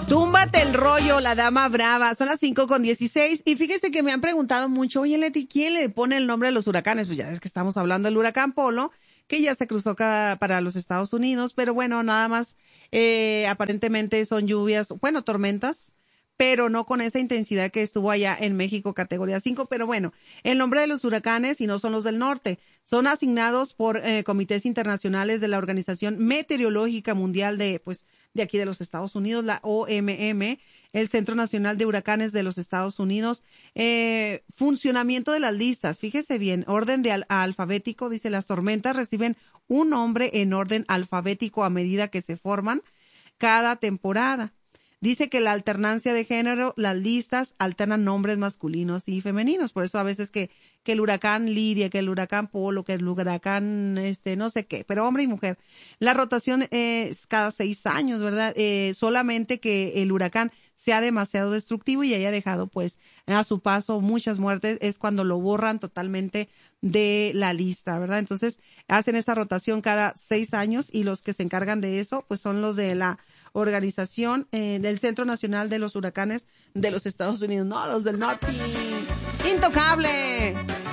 Túmbate el rollo, la dama brava. Son las 5:16 y fíjese que me han preguntado mucho, oye Leti, ¿quién le pone el nombre a los huracanes? Pues ya es que estamos hablando del huracán Polo, que ya se cruzó para los Estados Unidos, pero bueno, nada más, aparentemente son lluvias, bueno, tormentas, pero no con esa intensidad que estuvo allá en México, categoría 5. Pero bueno, el nombre de los huracanes, y no son los del norte, son asignados por comités internacionales de la Organización Meteorológica Mundial de aquí de los Estados Unidos, la OMM, el Centro Nacional de Huracanes de los Estados Unidos. Funcionamiento de las listas, fíjese bien, orden de alfabético, dice, las tormentas reciben un nombre en orden alfabético a medida que se forman cada temporada. Dice que la alternancia de género, las listas alternan nombres masculinos y femeninos. Por eso a veces que el huracán Lidia, que el huracán Polo, que el huracán no sé qué, pero hombre y mujer. La rotación es cada 6 años, ¿verdad? Solamente que el huracán sea demasiado destructivo y haya dejado pues a su paso muchas muertes, es cuando lo borran totalmente de la lista, ¿verdad? Entonces hacen esa rotación cada 6 años y los que se encargan de eso pues son los de la organización del Centro Nacional de los Huracanes de los Estados Unidos, no, los del norte. ¡Intocable!